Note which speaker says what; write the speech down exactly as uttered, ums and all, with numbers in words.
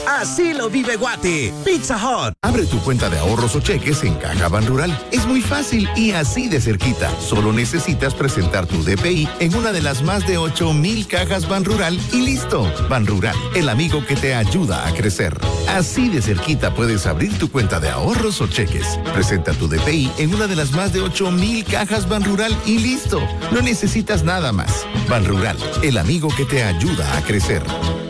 Speaker 1: Así lo vive Guate. Pizza Hut.
Speaker 2: Abre tu cuenta de ahorros o cheques en Caja Banrural. Es muy fácil y así de cerquita. Solo necesitas presentar tu D P I en una de las más de ocho mil cajas Banrural y listo. Banrural, el amigo que te ayuda a crecer. Así de cerquita puedes abrir tu cuenta de ahorros o cheques. Presenta tu D P I en una de las más de ocho mil cajas Banrural y listo. No necesitas nada más. Banrural, el amigo que te ayuda a crecer.